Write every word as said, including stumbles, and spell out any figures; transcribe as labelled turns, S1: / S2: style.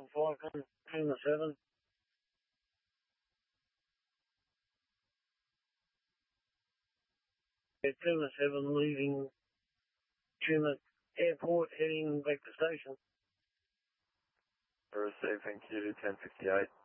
S1: Falcon, Puma seven. Yeah, Puma seven leaving Puma Airport, heading back to station.
S2: Received, thank you, ten fifty-eight.